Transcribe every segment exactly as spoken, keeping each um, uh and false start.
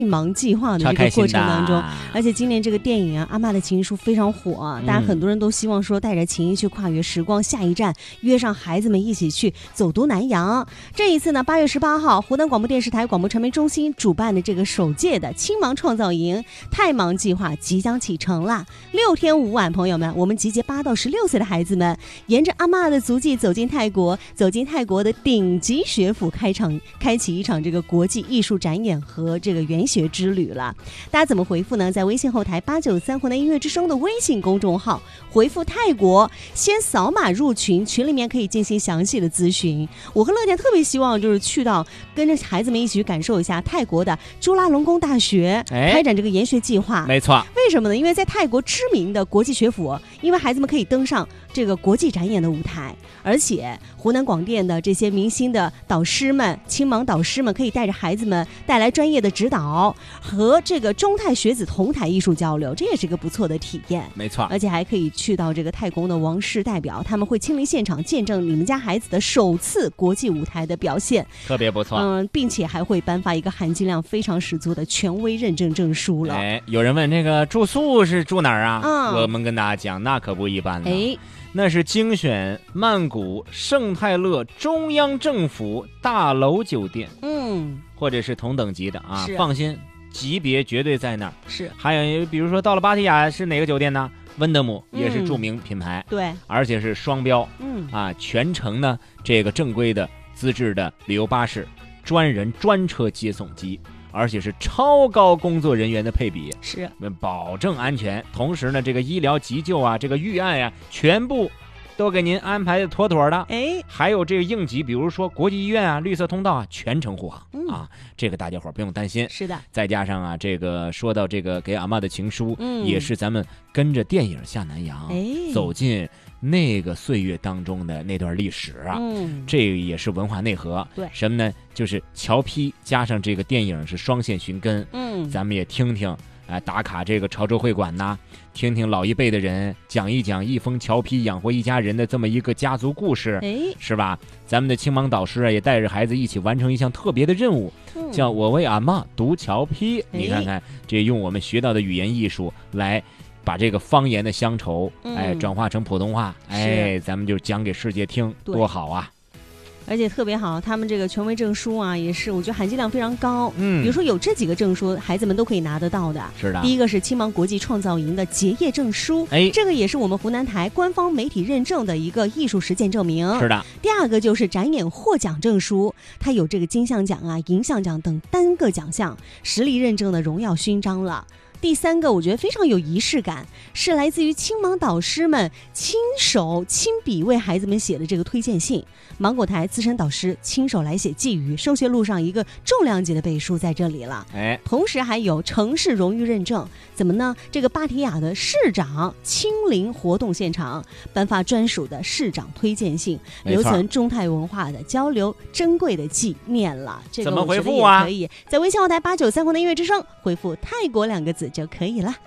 忙计划的这个过程当中，而且今年这个电影啊，《阿嬷的情书》非常火、啊嗯，大家很多人都希望说带着情谊去跨越时光，下一站约上孩子们一起去走读南洋。这一次呢，八月十八号，湖南广播电视台广播传媒中心主办的这个首届的青盲创造营太盲计划即将启程了。六天五晚，朋友们，我们集结八到十六岁的孩子们，沿着阿嬷的足迹走进泰国，走进泰国的顶级学府，开场开启一场这个国际艺术展演和这个原学之旅了。大家怎么回复呢？在微信后台八九三湖南音乐之声的微信公众号回复泰国，先扫码入群，群里面可以进行详细的咨询。我和乐天特别希望就是去到跟着孩子们一起去感受一下泰国的朱拉隆功大学、哎、开展这个研学计划。 没错， 为什么呢？因为在泰国知名的国际学府，因为孩子们可以登上这个国际展演的舞台，而且湖南广电的这些明星的导师们、青盲导师们可以带着孩子们带来专业的指导，和这个中泰学子同台艺术交流，这也是一个不错的体验。 没错， 而且还可以去到这个泰国的王室代表，他们会亲临现场见证你们家孩子的首次国际舞台的表现， 特别不错。 嗯，并且还会颁发一个含金量非常十足的权威认证证书了。 哎，有人问这个住宿是住哪儿啊？ 嗯， 我们跟大家讲，那可不一般了。 哎。 那是精选曼谷圣泰勒中央政府大楼酒店， 嗯， 或者是同等级的啊， 是放心，级别绝对在那儿。 是， 还有比如说到了芭提雅是哪个酒店呢？温德姆也是著名品牌， 嗯、对， 而且是双标， 嗯啊，全程呢这个正规的资质的旅游巴士，专人专车接送机。而且是超高工作人员的配比， 是保证安全。同时呢，这个医疗急救啊，这个预案呀、啊，全部都给您安排的妥妥的。 哎， 还有这个应急，比如说国际医院啊、绿色通道啊，全程护航、嗯、啊，这个大家伙不用担心。 是的， 再加上啊，这个说到这个给阿嬷的情书， 嗯， 也是咱们跟着电影下南洋， 哎， 走进那个岁月当中的那段历史啊， 嗯， 这个也是文化内核。 对， 什么呢？就是乔批加上这个电影是双线寻根。 嗯， 咱们也听听，哎、呃，打卡这个潮州会馆呐，听听老一辈的人讲一讲一封乔批养活一家人的这么一个家族故事， 哎， 是吧？咱们的青盲导师啊，也带着孩子一起完成一项特别的任务， 嗯、 叫我为阿嬷读乔批。你看看，这用我们学到的语言艺术来。把这个方言的乡愁，哎，转化成普通话， 嗯、 哎，咱们就讲给世界听，多好啊！ 而且特别好，他们这个权威证书啊，也是我觉得含金量非常高。 嗯， 比如说有这几个证书，孩子们都可以拿得到的。 是的， 第一个是青盲国际创造营的结业证书， 哎， 这个也是我们湖南台官方媒体认证的一个艺术实践证明。 是的。 第二个就是展演获奖证书，它有这个金像奖啊、银像奖等单个奖项，实力认证的荣耀勋章了。第三个我觉得非常有仪式感，是来自于青盲导师们亲手亲笔为孩子们写的这个推荐信，芒果台资深导师亲手来写寄语，升学路上一个重量级的背书在这里了。 哎， 同时还有城市荣誉认证，怎么呢？这个芭提雅的市长亲临活动现场，颁发专属的市长推荐信，留存中泰文化的交流珍贵的纪念了。这个怎么回复啊？ 可以在微信后台八九三湖的音乐之声回复泰国两个字就可以了。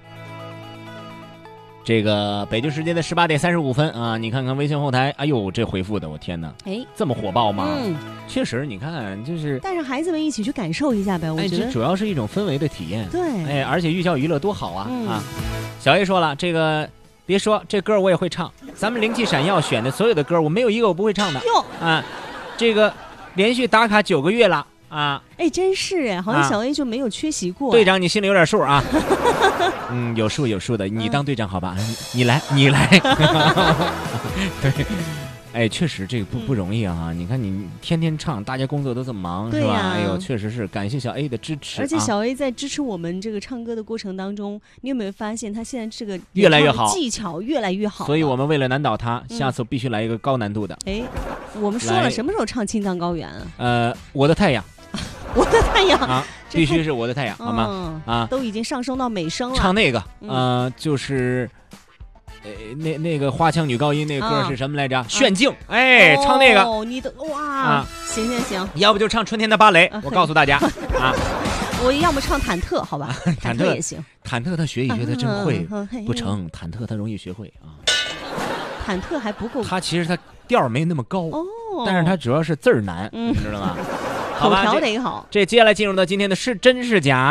这个北京时间的十八点三十五分啊，你看看微信后台，哎呦，这回复的，我天哪， 哎， 这么火爆吗？ 嗯， 确实，你看，就是带着孩子们一起去感受一下呗。我觉得、 哎、这主要是一种氛围的体验。 对， 哎，而且寓教于乐多好啊、 嗯、 啊！小 A 说了，这个别说这歌我也会唱，咱们灵气闪耀选的所有的歌，我没有一个我不会唱的。 哟啊，这个连续打卡九个月了。啊， 哎，真是哎，好像小 A 就没有缺席过、啊。 队长，你心里有点数啊。嗯，有数有数的，你当队长好吧？嗯、你来，你来。对，哎，确实这个不不容易啊！你看你天天唱，大家工作都这么忙， 对是吧？哎呦，确实是感谢小 A 的支持、啊。 而且小 A 在支持我们这个唱歌的过程当中，你有没有发现他现在这个越来越好， 技巧越来越好？ 所以我们为了难倒他，下次必须来一个高难度的。 哎、嗯，我们说了什么时候唱《青藏高原》啊？ 呃，我的太阳。 我的太阳啊，必须是我的太阳，好吗？ 嗯、啊，都已经上升到美声了。 唱那个，呃，就是，呃，那那个花腔女高音那个歌是什么来着？啊、炫境，哎， 哦、 唱那个。 哦，你的哇、啊，行行行， 要不就唱春天的芭蕾，我告诉大家啊， 我要么唱忐忑，好吧？忐忑也行。 忐忑他学一学，他真会，不成，忐忑他容易学会啊。 忐忑还不够， 他其实他调没那么高， 哦， 但是他主要是字儿难， 嗯、 你知道吗？ 口条得好。 这接下来进入到今天的是真是假。